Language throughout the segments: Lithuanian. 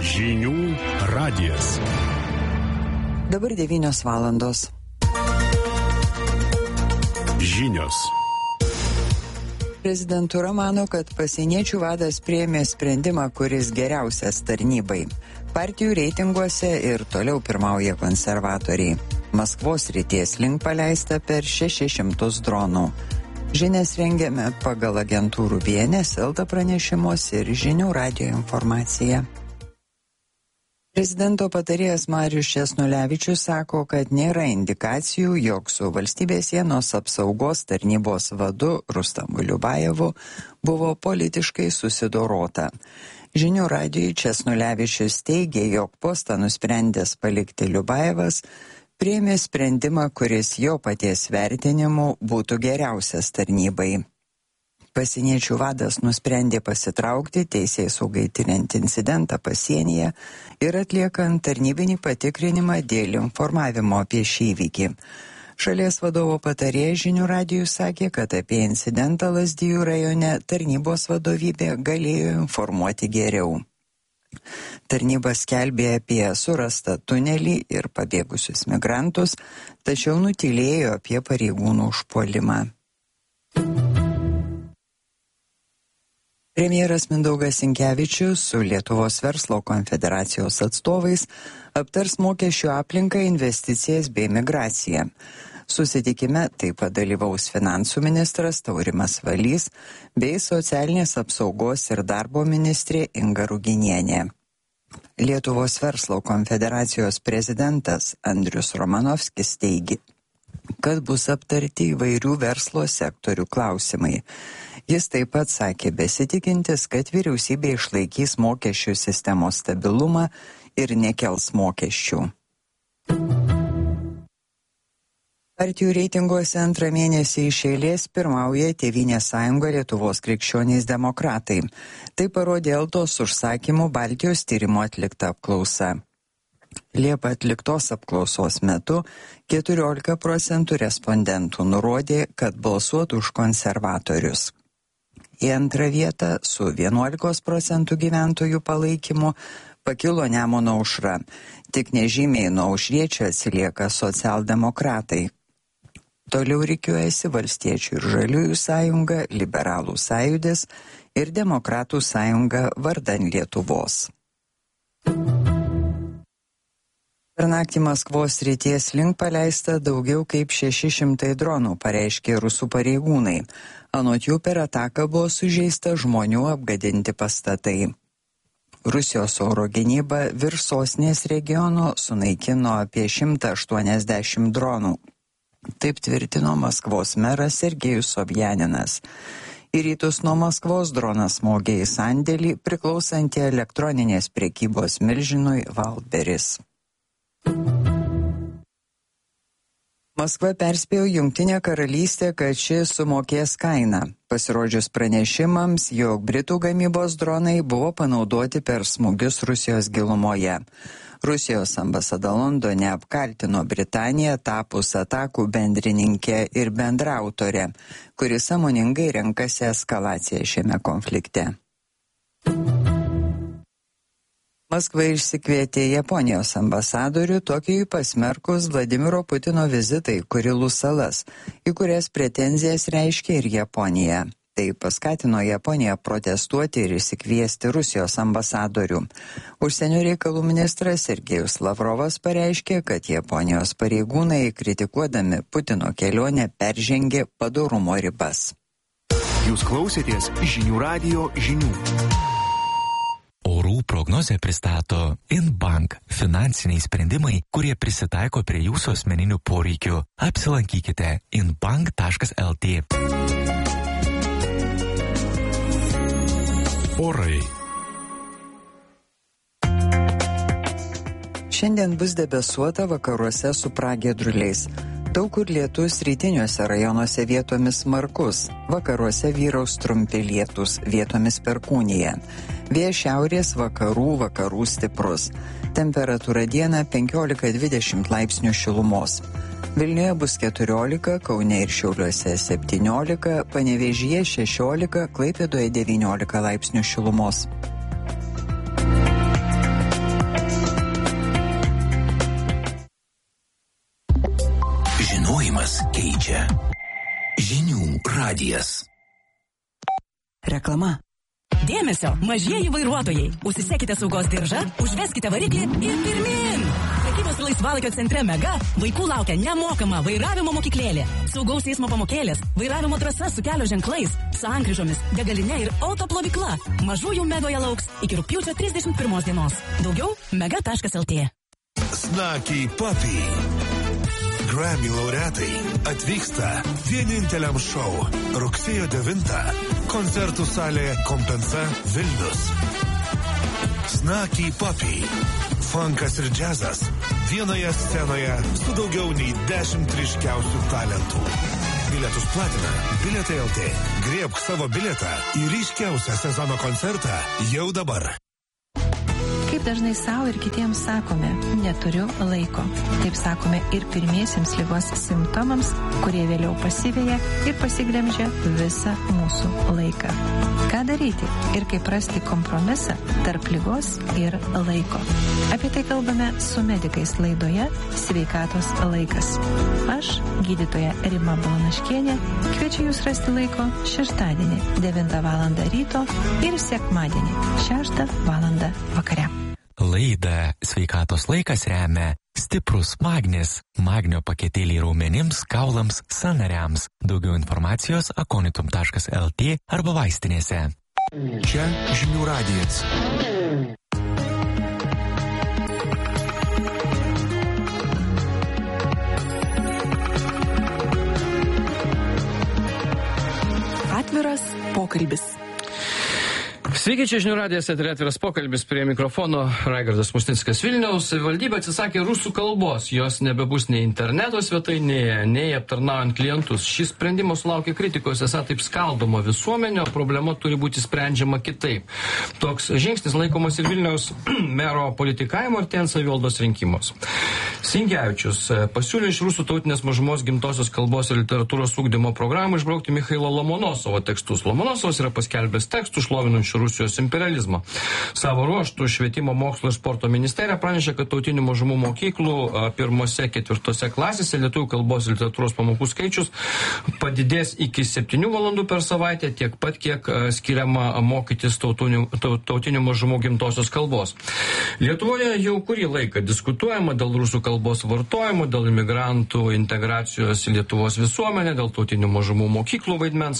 Žinių radijas. Dabar 9 valandos. Žinios. Prezidentūra mano, kad pasieniečių vadas priėmė sprendimą, kuris geriausias tarnybai. Partijų reitinguose ir toliau pirmauja konservatoriai. Maskvos srities link paleista per 600 dronų. Žinias rengiame pagal agentūrų BNS, Elta pranešimus ir Žinių radijo informaciją. Prezidento patarėjas Marius Česnulevičius sako, kad nėra indikacijų, jog su valstybės sienos apsaugos tarnybos vadu Rustamu Liubajevu buvo politiškai susidorota. Žinių radijui Česnulevičius teigė, jog postą nusprendęs palikti Liubajevas priėmė sprendimą, kuris jo paties vertinimu būtų geriausias tarnybai. Pasieniečių vadas nusprendė pasitraukti teisėsaugai tiriant incidentą pasienyje ir atliekant tarnybinį patikrinimą dėl informavimo apie šį įvykį. Šalies vadovo patarėjas Žinių radijui sakė, kad apie incidentą Lazdijų rajone tarnybos vadovybė galėjo informuoti geriau. Tarnyba skelbė apie surastą tunelį ir pabėgusius migrantus, tačiau nutylėjo apie pareigūnų užpuolimą. Premjeras Mindaugas Sinkevičius su Lietuvos verslo konfederacijos atstovais aptars mokesčių aplinką, investicijas bei migraciją. Susitikime taip pat dalyvaus finansų ministras Taurimas Valys bei socialinės apsaugos ir darbo ministrė Inga Ruginienė. Lietuvos verslo konfederacijos prezidentas Andrius Romanovskis teigė, kad bus aptarti įvairių verslo sektorių klausimai. Jis taip pat sakė besitikintis, kad vyriausybė išlaikys mokesčių sistemos stabilumą ir nekels mokesčių. Partijų reitinguose antrą mėnesį iš eilės pirmauja Tėvynės sąjunga Lietuvos krikščionys demokratai. Tai parodė Eltos užsakymų Baltijos tyrimo atlikta apklausa. Liepą atliktos apklausos metu 14% respondentų nurodė, kad balsuotų už konservatorius. Į antrą vietą su 11% gyventojų palaikymu pakilo Nemuno aušra. Tik nežymiai nuo aušriečio atsilieka socialdemokratai. Toliau rikiuojasi Valstiečių ir Žaliųjų sąjunga, Liberalų sąjūdis ir Demokratų sąjunga vardan Lietuvos. Per naktį Maskvos srities link paleista daugiau kaip 600 dronų, pareiškė rusų pareigūnai. Anot jų per ataką buvo sužeista žmonių, apgadinti pastatai. Rusijos oro gynyba virš sostinės regiono sunaikino apie 180 dronų. Taip tvirtino Maskvos meras Sergejus Sobjaninas. Į rytus nuo Maskvos dronas smogė į sandėlį priklausantį elektroninės prekybos milžinui Wildberries. Maskva perspėjo Jungtinę karalystę, kad ši sumokės kainą. Pasirodžius pranešimams, jog Britų gamybos dronai buvo panaudoti per smūgius Rusijos gilumoje. Rusijos ambasada Londone apkaltino Britaniją tapus atakų bendrininkė ir bendraautorė, kuri sąmoningai renkasi eskalaciją šiame konflikte. Maskva išsikvietė Japonijos ambasadorių, Tokijui pasmerkus Vladimiro Putino vizitą į Kurilų salas, į kurias pretenzijas reiškė ir Japonija. Tai paskatino Japoniją protestuoti ir išsikviesti Rusijos ambasadorių. Užsienio reikalų ministras Sergejus Lavrovas pareiškė, kad Japonijos pareigūnai, kritikuodami Putino kelionę, peržengė padorumo ribas. Jūs klausėtės Žinių radijo žinių. Orų prognozę pristato InBank – finansiniai sprendimai, kurie prisitaiko prie jūsų asmeninių poreikių. Apsilankykite inbank.lt. Orai. Šiandien bus debesuota, vakaruose su pragiedruliais. Daug kur lietus, rytiniuose rajonuose vietomis smarkus, vakaruose vyraus trumpi lietūs, vietomis perkūnija. Vėjas šiaurės vakarų stiprus. Temperatūra dieną 15-20 laipsnių šilumos. Vilniuje bus 14, Kaune ir Šiauliuose 17, Panevėžyje 16, Klaipėdoje 19 laipsnių šilumos. Gyvenimas keičia. Žinių radijas. Reklama. Dėmesio, mažieji vairuotojai. Užsisekite saugos diržą, užveskite variklį ir pirmin. Prekybos ir laisvalaikio centre Mega vaikų laukia nemokama vairavimo mokyklėlė, saugaus eismo pamokėlės, vairavimo trasa su kelio ženklais, sankryžomis, degalinė ir autoplovykla. Mažųjų Megoje lauks iki rugpjūčio 31 dienos. Daugiau mega.lt. Snaky Puppy. Grammy laureatai atvyksta vieninteliam šou rugsėjo 9. Koncertų salė Kompensa Vilnius. Snaky Puppy. Funkas ir džiazas vienoje scenoje su daugiau nei 10 ryškiausių talentų. Bilietus platina Bilietai LT. Griebk savo bilietą į ryškiausią sezono koncertą jau dabar. Kaip dažnai savo ir kitiems sakome, neturiu laiko. Taip sakome ir pirmiesiems ligos simptomams, kurie vėliau pasiveja ir pasiglemžia visą mūsų laiką. Ką daryti ir kaip rasti kompromisą tarp ligos ir laiko? Apie tai kalbame su medikais laidoje Sveikatos laikas. Aš, gydytoja Rima Balanaškienė, kviečiu jūs rasti laiko šeštadienį 9 val. Ryto ir sekmadienį 6 val. Vakare. Laidą Sveikatos laikas remia stiprus magnis, magnio paketėliai raumenims, kaulams, sąnariams. Daugiau informacijos akonitum.lt arba vaistinėse. Čia žinių radijas. Atviras pokalbis. Sveiki, čia žinių radijas, atviras pokalbis, prie mikrofono Raigardas Musnickas. Vilniaus savivaldybė atsisakė rusų kalbos, jos nebebus nei interneto svetainėje, nei aptarnaujant klientus. Šis sprendimas sulaukė kritikos, esą taip skaldoma visuomenė, problema turi būti sprendžiama kitaip. Toks žingsnis laikomas ir Vilniaus mero politikavimo artėjant savivaldos rinkimus. Sinkevičius pasiūlė iš rusų tautinės mažumos gimtosios kalbos ir literatūros ugdymo programą išbraukti Michailo Lomonosovo tekstus. Lomonosovas yra paskelbęs tekstų šlovinančių Rusijos imperializmą. Savo ruoštų švietimo, mokslo ir sporto ministerija pranešė, kad tautinių mažumų mokyklų 1-4 klasėse lietuvių kalbos ir literatūros pamokų skaičius padidės iki 7 valandų per savaitę, tiek pat, kiek skiriama mokytis tautinių mažumų gimtosios kalbos. Lietuvoje jau kurį laiką diskutuojama dėl rusų kalbos vartojimo, dėl imigrantų integracijos į Lietuvos visuomenę, dėl tautinių mažumų mokyklų vaidmens.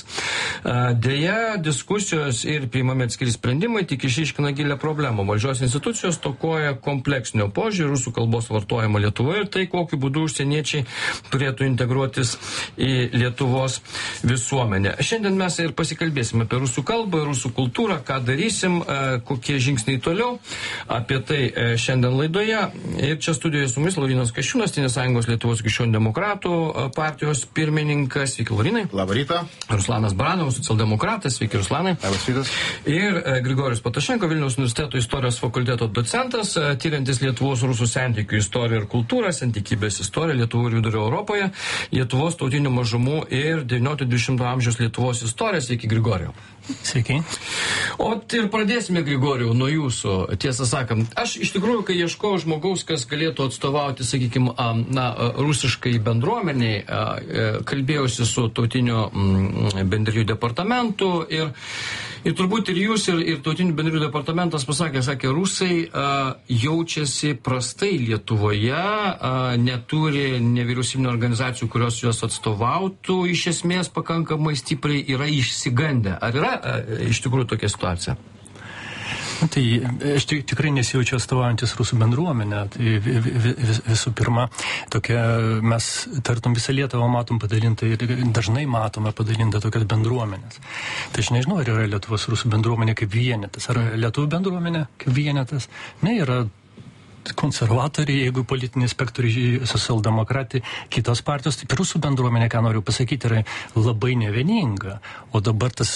Deja, diskusijos ir priimami atskiri sprendimai tik išryškina gilią problemą. Valdžios institucijos tokoja kompleksinio požiūrio rusų kalbos vartojimo Lietuvoje ir tai, kokiu būdu užsieniečiai turėtų integruotis į Lietuvos visuomenę. Šiandien mes ir pasikalbėsime apie rusų kalbą, rusų kultūrą, ką darysim, kokie žingsniai toliau. Apie tai šiandien laidoje. Ir čia studijoje su mumis Laurynas Kasčiūnas, Tėvynės sąjungos Lietuvos krikščionių demokratų partijos pirmininkas. Sveiki, Laurynai. Labą rytą. Ruslanas Baranovas, socialdemokratas. Sveiki, Ruslanai. Labas rytas. Ir Grigorijus Patašenko, Vilniaus universiteto istorijos fakulteto docentas, tyriantis Lietuvos rusų santykių istoriją ir kultūrą, santykinės istoriją Lietuvos ir Vidurio Europoje, Lietuvos tautinių mažumų ir 19-20 amžiaus Lietuvos istorijos. Sveiki, Grigorijau. Sveiki. O ir pradėsime, Grigorijau, nuo jūsų. Tiesą sakant, aš iš tikrųjų, kai ieškojau žmogaus, kas galėtų atstovauti, sakykime, rusiškai bendruomeniai, kalbėjausi su tautinio bendrijų departamentu ir turbūt ir jūs, ir tautinių bendrijų departamentas sakė, rusai jaučiasi prastai Lietuvoje, neturi nevyriausybinių organizacijų, kurios juos atstovautų, iš esmės pakankamai stipriai yra išsigandę. Ar yra iš tikrųjų tokia situacija? Tai aš tikrai nesijaučiu atstovaujantis rusų bendruomenę. Tai visų pirma, mes tartum visą Lietuvą matom padalintą ir dažnai matome padalintą tokias bendruomenės. Tai aš nežinau, ar yra Lietuvos rusų bendruomenė kaip vienetas, ar Lietuvų bendruomenė kaip vienetas. Ne, yra konservatoriai, jeigu politiniai spektoriai, socialdemokratai, kitos partijos, tai rusų bendruomenė, ką noriu pasakyti, yra labai nevieninga. O dabar tas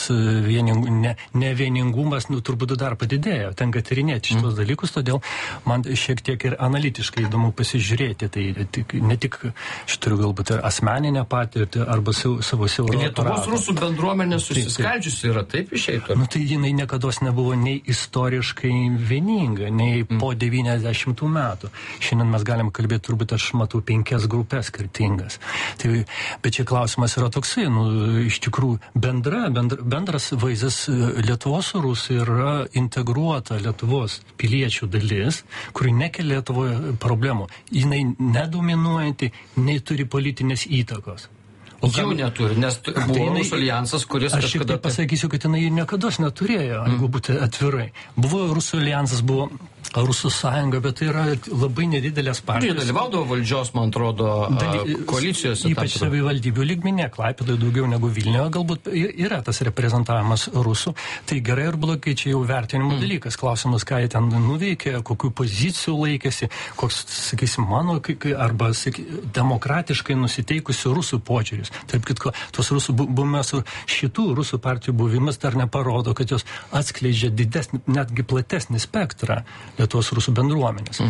nevieningumas, turbūt dar padidėjo. Tenka tyrinėti šitos dalykus, todėl man šiek tiek ir analitiškai įdomu pasižiūrėti. Tai ne tik šituriu galbūt ir asmeninę patirtį arba savo siauro ratą. Lietuvos rusų bendruomenė susiskaldžiusi yra, taip išeitų? Tai jinai niekados nebuvo nei istoriškai vieninga, nei po 90 metų. Šiandien mes galim kalbėti, turbūt aš matau 5 grupės skirtingas. Tai, bet čia klausimas yra toksai, iš tikrųjų bendras vaizdas Lietuvos rusų yra integruota Lietuvos piliečių dalis, kuri nekelia Lietuvoje problemų. Jinai nedominuojanti, nei turi politinės įtakos. Jau neturi, nes buvo Rusų alijansas, kuris aš kažkada... Aš pasakysiu, kad jinai niekada neturėjo, jeigu būti atvirai. Buvo Rusų alijansas, buvo Rusų sąjunga, bet tai yra labai nedidelės partijos. Jie dalyvaudavo valdžios, man atrodo, koalicijose. Ypač savivaldybių lygmenyje, Klaipėdoje daugiau negu Vilniuje, galbūt yra tas reprezentavimas Rusų. Tai gerai ir blogai, čia jau vertinimo dalykas. Klausimas, ką jie ten nuveikė, kokių pozicijų laikėsi, koks, sakysim, mano, arba demokratiškai nusiteikusių Rusų požiūris. Taip, kad tos Rusų buvimas, šitų Rusų partijų buvimas dar neparodo, kad jos atskleidžia didesnį, netgi platesnį spektrą Lietuvos Rusų bendruomenės.